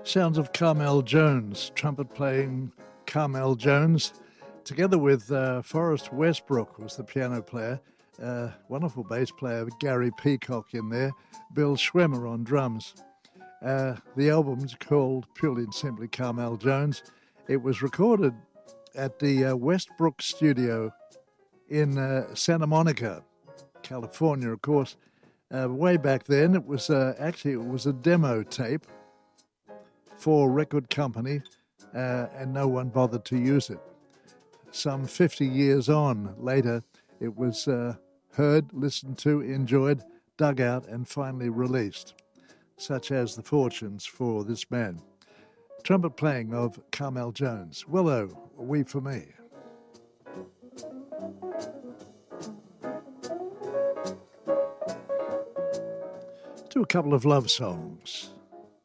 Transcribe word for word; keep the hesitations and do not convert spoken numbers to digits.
Sounds of Carmel Jones, trumpet playing Carmel Jones, together with uh, Forrest Westbrook was the piano player, uh, wonderful bass player Gary Peacock in there, Bill Schwemmer on drums. Uh, the album's called purely and simply Carmel Jones. It was recorded at the uh, Westbrook studio in uh, Santa Monica, California, of course. Uh, way back then, it was uh, actually it was a demo tape for a record company, uh, and no one bothered to use it. Some fifty years on later, it was uh, heard, listened to, enjoyed, dug out, and finally released, such as the fortunes for this man. Trumpet playing of Carmel Jones. Willow, a wee for me. Do a couple of love songs.